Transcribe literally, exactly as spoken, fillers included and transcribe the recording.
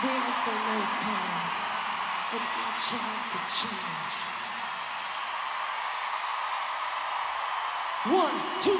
The answer knows coming, and watch out for change. One, two,